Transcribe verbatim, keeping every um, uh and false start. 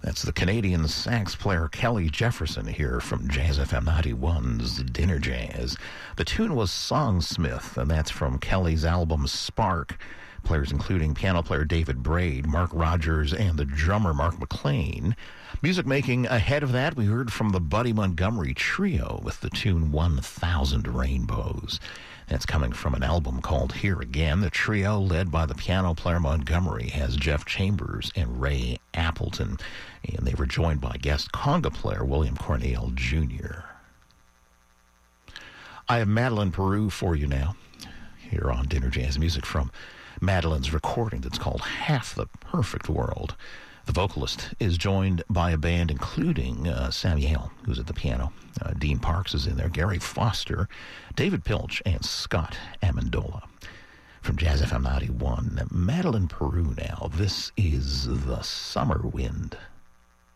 That's the Canadian sax player Kelly Jefferson here from Jazz F M ninety-one's Dinner Jazz. The tune was Songsmith, and that's from Kelly's album Spark. Players including piano player David Braid, Mark Rogers, and the drummer Mark McLean. Music making ahead of that, we heard from the Buddy Montgomery Trio with the tune one thousand Rainbows. That's coming from an album called Here Again. The trio, led by the piano player Montgomery, has Jeff Chambers and Ray Appleton, and they were joined by guest conga player William Cornell Junior I have Madeline Peru for you now, here on Dinner Jazz. Music from Madeline's recording that's called Half the Perfect World. The vocalist is joined by a band including uh, Samuel, who's at the piano. Uh, Dean Parks is in there, Gary Foster, David Pilch, and Scott Amendola. From Jazz F M ninety-one, Madeline Peru now. This is The Summer Wind.